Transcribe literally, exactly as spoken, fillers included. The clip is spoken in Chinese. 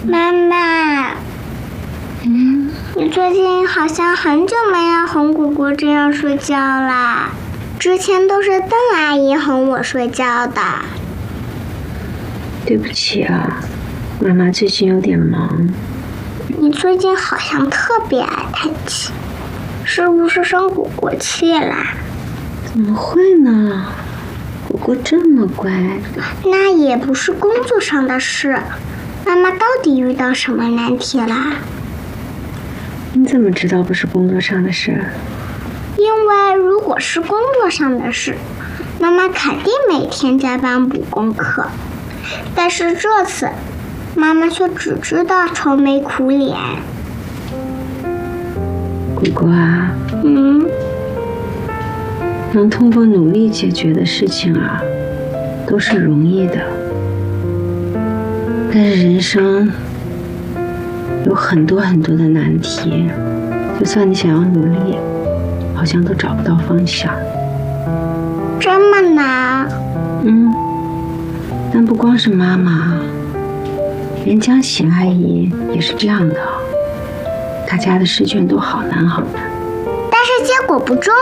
妈妈， 嗯， 你最近好像很久没让红果果这样睡觉啦。之前都是邓阿姨哄我睡觉的。 对不起啊，妈妈最近有点忙。 你最近好像特别爱叹气，是不是生果果气啦？ 怎么会呢？果果这么乖。 那也不是工作上的事。妈妈到底遇到什么难题啦？ 你怎么知道不是工作上的事？ 因为如果是工作上的事，妈妈肯定每天加班补功课。但是这次，妈妈却只知道愁眉苦脸。 果果啊， 嗯， 能通过努力解决的事情啊，都是容易的。但是人生有很多很多的难题，就算你想要努力，好像都找不到方向。 这么难？ 嗯，但不光是妈妈，连江喜阿姨也是这样的。她家的试卷都好难好难。 但是结果不重